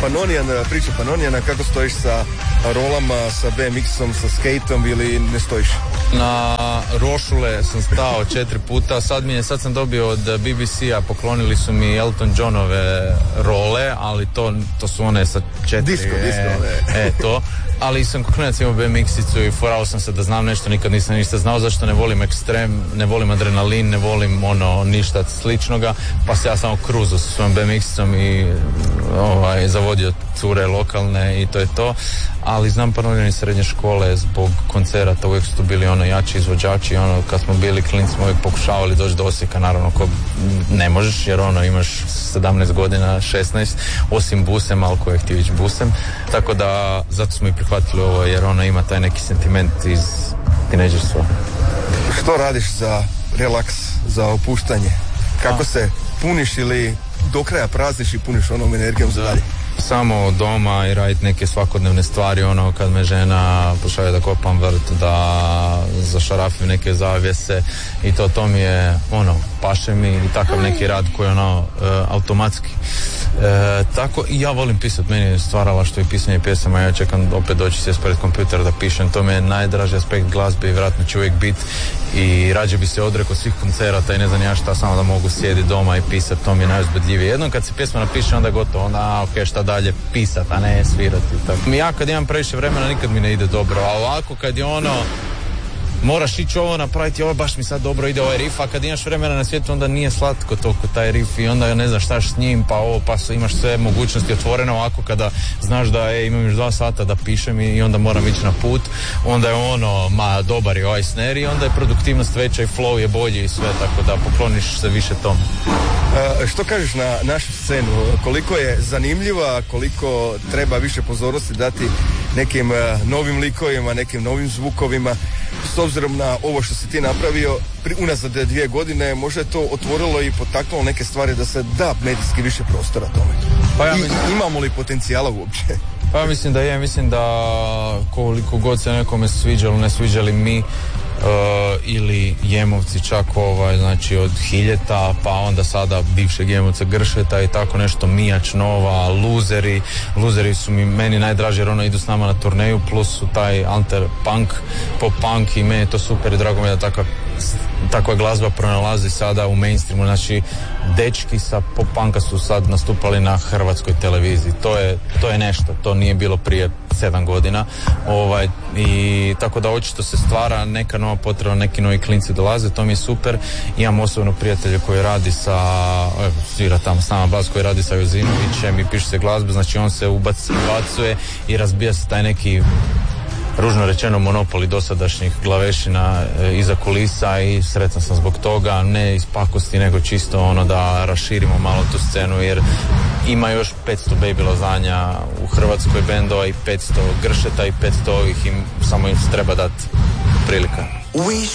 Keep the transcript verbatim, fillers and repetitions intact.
Pannonian, priča Pannoniana, kako stojiš sa rolama, sa B M X-om, sa skateom ili ne stojiš? Na rošule sam stao četiri puta, sad, mi je, sad sam dobio od B B C-a, poklonili su mi Elton Johnove role, ali to, to su one sa četiri... Disco, e, disco, ne. E, to. Ali sam klinac imao B M X-icu i forao sam se da znam nešto, nikad nisam ništa znao, zašto ne volim ekstrem, ne volim adrenalin, ne volim ono ništa sličnoga, pa se ja samo kruzao sa svojom B M X-icom i ovaj, zavodio cure lokalne i to je to. Ali znam Pannonian iz srednje škole zbog koncerata, uvijek su tu bili ono jači izvođači, ono kad smo bili klinci smo uvijek pokušavali doći do Osijeka, naravno ko ne možeš jer ono imaš sedamnaest godina, šesnaest, osim busem, ali ko je htio ići busem, tako da zato smo i prihvatili ovo jer ono ima taj neki sentiment iz tinejdžerstva. Što radiš za relaks, za opuštanje? Kako se puniš ili do kraja prazniš i puniš onom energijom za dalje? Samo doma i raditi neke svakodnevne stvari, ono kad me žena pošalje da kopam vrt, da zašarafim neke zavjese i to, to mi je ono, paše mi i takav neki rad koji je ono e, automatski. E, tako i ja volim pisati, meni je stvarala što i pisanje pjesama, ja čekam opet doći sjest pred kompjuter da pišem, to mi je najdraži aspekt glazbe i vjerojatno će uvijek biti i rađe bi se odrekao svih koncerata i ne znam ja šta, samo da mogu sjediti doma i pisati, to mi je najuzbedljivije. Jednom kad se pjesma napiše onda je gotovo, onda ok, šta dalje pisati, a ne svirati. Tako. Ja kad imam previše vremena nikad mi ne ide dobro, a ovako kad je ono moraš ići ovo napraviti, ovo baš mi sad dobro ide ovaj riff, a kad imaš vremena na svijetu onda nije slatko toliko taj riff i onda ne znaš štaš s njim, pa ovo, pa su, imaš sve mogućnosti otvorene. Ovako kada znaš da e, imam još dva sata da pišem i, i onda moram ići na put, onda je ono, ma dobar je ovaj snare i onda je produktivnost veća i flow je bolji i sve, tako da pokloniš se više tom. A, što kažeš na našu scenu? Koliko je zanimljiva, koliko treba više pozornosti dati nekim uh, novim likovima, nekim novim zvukovima, s obzirom na ovo što si ti napravio pri, unazad dvije godine, možda je to otvorilo i potaknulo neke stvari da se da medijski više prostora tome. Pa ja mislim, I, imamo li potencijala uopće? Pa ja mislim da je, mislim da koliko god se nekome sviđalo, ne sviđali mi, Uh, ili Jemovci čak ovaj, znači od Hiljeta pa onda sada bivšeg Jemovca Gršeta i tako nešto, Mijač Nova, Luzeri, Luzeri su mi meni najdraži jer ono idu s nama na turneju, plus su taj alter punk, pop punk i meni je to super i drago mi je da takva, takva glazba pronalazi sada u mainstreamu, znači dečki sa pop punka su sad nastupali na hrvatskoj televiziji, to je, to je nešto, to nije bilo prije sedam godina, ovaj, i tako da očito se stvara neka nova potreba, neki novi klinci dolaze, to mi je super. Imam osobno prijatelja koji radi sa, evo, svira tamo s nama bas, koji radi sa Jozinovićem i piše se glazbe, znači on se ubac, ubacuje i razbija se taj neki, ružno rečeno, monopoli dosadašnjih glavešina e, iza kulisa i sretan sam zbog toga, ne iz pakosti nego čisto ono da raširimo malo tu scenu jer ima još petsto Baby Lazanja u Hrvatskoj bendova i petsto Gršeta i petsto ovih, im samo im se treba dati prilika.